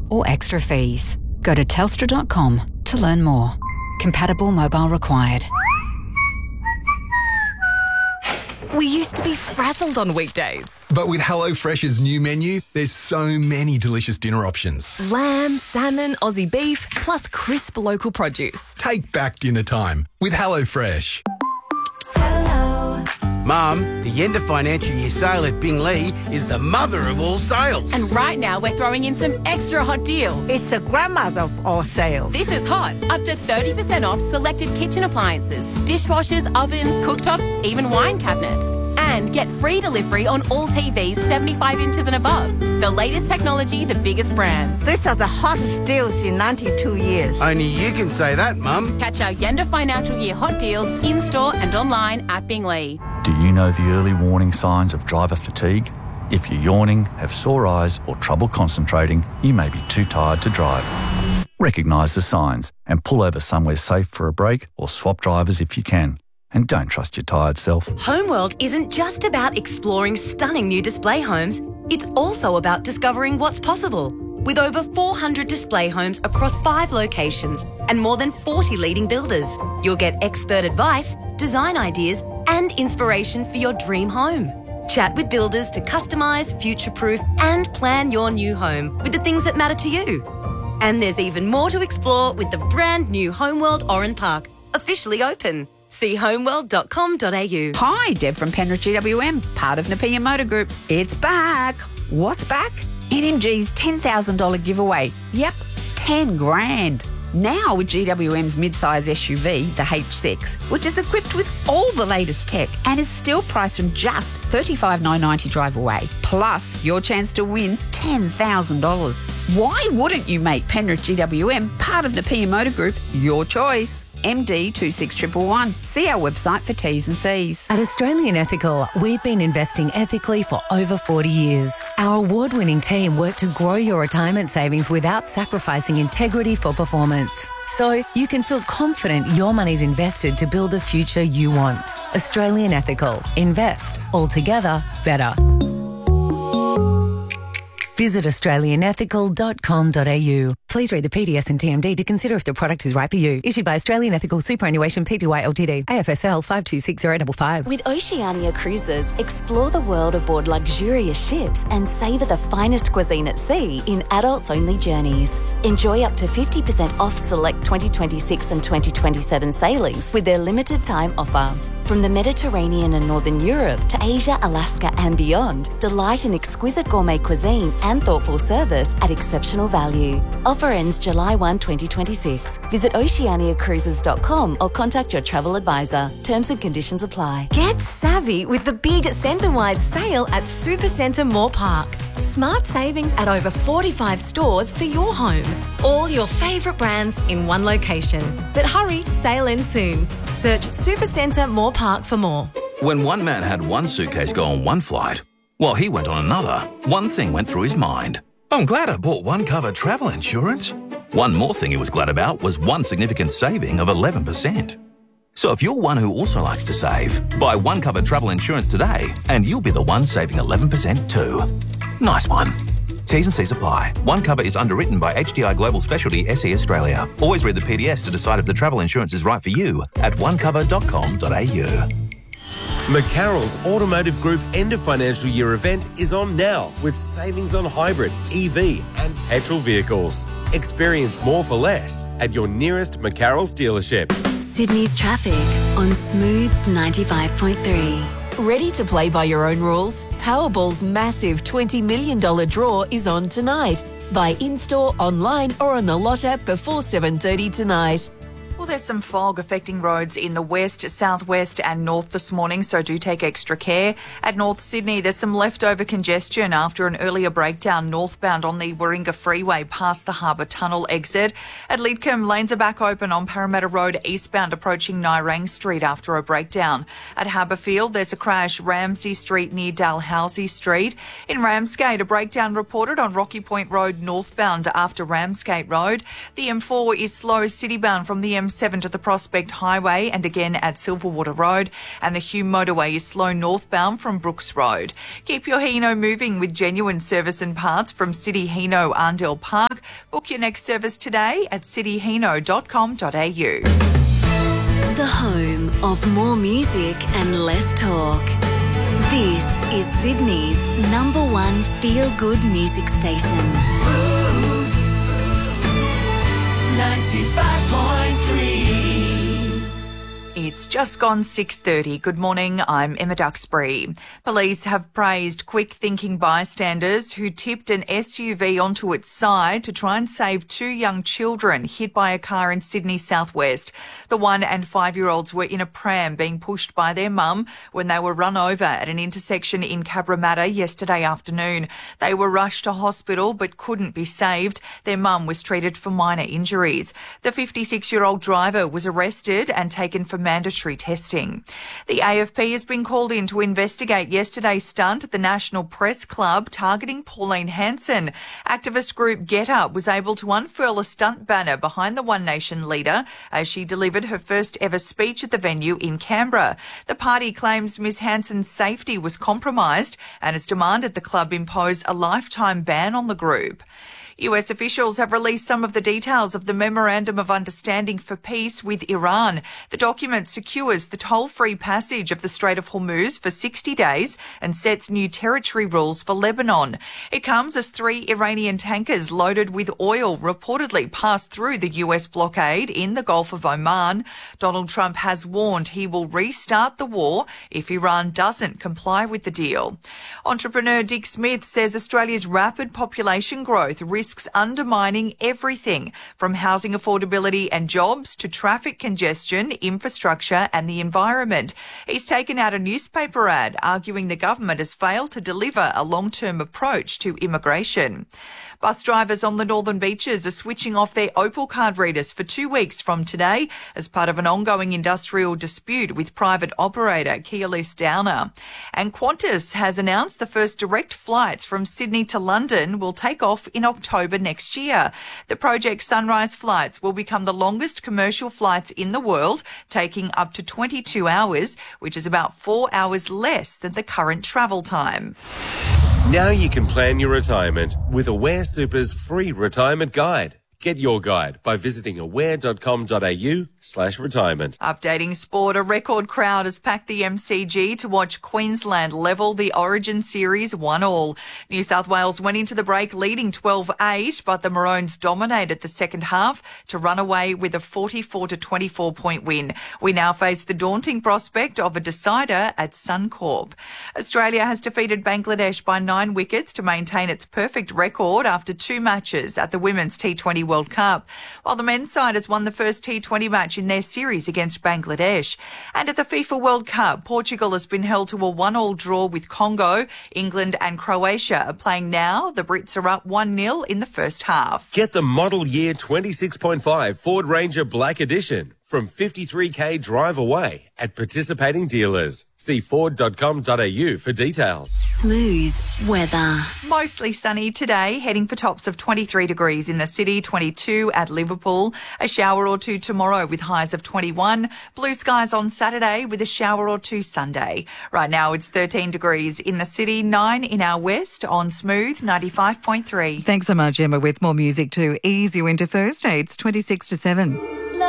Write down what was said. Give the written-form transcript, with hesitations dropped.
or extra fees. Go to telstra.com to learn more. Compatible mobile required. We used to be frazzled on weekdays. But with HelloFresh's new menu, there's so many delicious dinner options. Lamb, salmon, Aussie beef, plus crisp local produce. Take back dinner time with HelloFresh. Mum, the end of financial year sale at Binglee is the mother of all sales. And right now we're throwing in some extra hot deals. It's the grandmother of all sales. This is hot. Up to 30% off selected kitchen appliances, dishwashers, ovens, cooktops, even wine cabinets. And get free delivery on all TVs 75 inches and above. The latest technology, the biggest brands. These are the hottest deals in 92 years. Only you can say that, Mum. Catch our Yenda Financial Year hot deals in-store and online at Binglee. Do you know the early warning signs of driver fatigue? If you're yawning, have sore eyes or trouble concentrating, you may be too tired to drive. Recognise the signs and pull over somewhere safe for a break or swap drivers if you can. And don't trust your tired self. Homeworld isn't just about exploring stunning new display homes, it's also about discovering what's possible. With over 400 display homes across 5 locations and more than 40 leading builders, you'll get expert advice, design ideas and inspiration for your dream home. Chat with builders to customise, future-proof and plan your new home with the things that matter to you. And there's even more to explore with the brand new Homeworld Oran Park, officially open. See homeworld.com.au. Hi, Deb from Penrith GWM, part of Napier Motor Group. It's back. What's back? NMG's $10,000 giveaway. Yep, 10 grand. Now with GWM's mid-size SUV, the H6, which is equipped with all the latest tech and is still priced from just $35,990 drive away. Plus, your chance to win $10,000. Why wouldn't you make Penrith GWM part of Napier Motor Group your choice? MD 26111. See our website for T's and C's. At Australian Ethical, we've been investing ethically for over 40 years. Our award-winning team work to grow your retirement savings without sacrificing integrity for performance. So you can feel confident your money's invested to build the future you want. Australian Ethical. Invest. Altogether better. Visit australianethical.com.au. Please read the PDS and TMD to consider if the product is right for you. Issued by Australian Ethical Superannuation Pty Ltd. AFSL 526055. With Oceania Cruises, explore the world aboard luxurious ships and savour the finest cuisine at sea in adults-only journeys. Enjoy up to 50% off select 2026 and 2027 sailings with their limited time offer. From the Mediterranean and Northern Europe to Asia, Alaska and beyond, delight in exquisite gourmet cuisine and thoughtful service at exceptional value. Offer ends July 1, 2026. Visit oceaniacruises.com or contact your travel advisor. Terms and conditions apply. Get savvy with the big centre-wide sale at Supercentre Moore Park. Smart savings at over 45 stores for your home. All your favourite brands in one location. But hurry, sale ends soon. Search Supercentre Moore Park for more. When one man had one suitcase go on one flight, while he went on another, one thing went through his mind. I'm glad I bought One Cover travel insurance. One more thing he was glad about was one significant saving of 11%. So if you're one who also likes to save, buy One Cover travel insurance today and you'll be the one saving 11% too. Nice one. T's and C's apply. One Cover is underwritten by HDI Global Specialty SE Australia. Always read the PDS to decide if the travel insurance is right for you at onecover.com.au. McCarroll's Automotive Group end of financial year event is on now with savings on hybrid, EV and petrol vehicles. Experience more for less at your nearest McCarroll's dealership. Sydney's traffic on Smooth 95.3. Ready to play by your own rules? Powerball's massive $20 million draw is on tonight. Buy in-store, online or on the Lot app before 7:30 tonight. Well, there's some fog affecting roads in the west, southwest and north this morning, so do take extra care. At North Sydney, there's some leftover congestion after an earlier breakdown northbound on the Warringah Freeway past the Harbour Tunnel exit. At Lidcombe, lanes are back open on Parramatta Road eastbound approaching Nyrang Street after a breakdown. At Haberfield, there's a crash Ramsay Street near Dalhousie Street. In Ramsgate, a breakdown reported on Rocky Point Road northbound after Ramsgate Road. The M4 is slow citybound from the M7 to the Prospect Highway and again at Silverwater Road, and the Hume Motorway is slow northbound from Brooks Road. Keep your Hino moving with genuine service and parts from City Hino Arndell Park. Book your next service today at cityhino.com.au. The home of more music and less talk. This is Sydney's #1 feel-good music station. 95.3. It's just gone 6:30. Good morning, I'm Emma Duxbury. Police have praised quick-thinking bystanders who tipped an SUV onto its side to try and save 2 young children hit by a car in Sydney southwest. The 1- and 5-year-olds were in a pram being pushed by their mum when they were run over at an intersection in Cabramatta yesterday afternoon. They were rushed to hospital but couldn't be saved. Their mum was treated for minor injuries. The 56-year-old driver was arrested and taken for mandatory testing. The AFP has been called in to investigate yesterday's stunt at the National Press Club targeting Pauline Hanson. Activist group Get Up was able to unfurl a stunt banner behind the One Nation leader as she delivered her first ever speech at the venue in Canberra. The party claims Ms Hanson's safety was compromised and has demanded the club impose a lifetime ban on the group. US officials have released some of the details of the Memorandum of Understanding for Peace with Iran. The document secures the toll-free passage of the Strait of Hormuz for 60 days and sets new territory rules for Lebanon. It comes as 3 Iranian tankers loaded with oil reportedly passed through the US blockade in the Gulf of Oman. Donald Trump has warned he will restart the war if Iran doesn't comply with the deal. Entrepreneur Dick Smith says Australia's rapid population growth risks undermining everything from housing affordability and jobs to traffic congestion, infrastructure and the environment. He's taken out a newspaper ad arguing the government has failed to deliver a long-term approach to immigration. Bus drivers on the northern beaches are switching off their Opal card readers for 2 weeks from today as part of an ongoing industrial dispute with private operator Keolis Downer. And Qantas has announced the first direct flights from Sydney to London will take off in October next year. The Project Sunrise flights will become the longest commercial flights in the world, taking up to 22 hours, which is about 4 hours less than the current travel time. Now you can plan your retirement with Aware Super's free retirement guide. Get your guide by visiting aware.com.au/retirement. Updating sport, a record crowd has packed the MCG to watch Queensland level the Origin Series 1-1. New South Wales went into the break leading 12-8, but the Maroons dominated the second half to run away with a 44-24 point win. We now face the daunting prospect of a decider at Suncorp. Australia has defeated Bangladesh by 9 wickets to maintain its perfect record after 2 matches at the Women's T20 World Cup, while the men's side has won the first T20 match in their series against Bangladesh. And at the FIFA World Cup, Portugal has been held to a 1-1 draw with Congo. England and Croatia are playing now. The Brits are up 1-0 in the first half. Get the model year 26.5 Ford Ranger Black Edition from 53k drive away at participating dealers. See Ford.com.au for details. Smooth weather. Mostly sunny today, heading for tops of 23 degrees in the city, 22 at Liverpool. A shower or two tomorrow with highs of 21. Blue skies on Saturday with a shower or two Sunday. Right now it's 13 degrees in the city, 9 in our west on Smooth 95.3. Thanks so much, Emma, with more music to ease you into Thursday. It's 26 to 7.